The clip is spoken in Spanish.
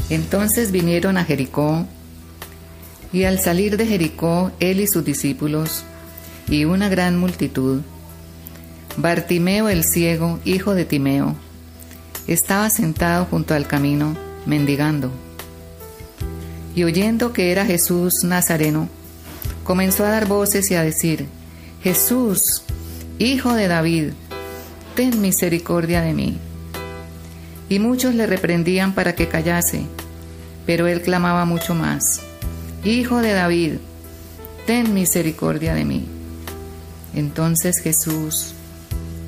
Entonces vinieron a Jericó, y al salir de Jericó, él y sus discípulos, y una gran multitud, Bartimeo el ciego, hijo de Timeo, estaba sentado junto al camino, mendigando. Y oyendo que era Jesús Nazareno, comenzó a dar voces y a decir: Jesús, hijo de David, ten misericordia de mí. Y muchos le reprendían para que callase, pero él clamaba mucho más: Hijo de David, ten misericordia de mí. Entonces Jesús,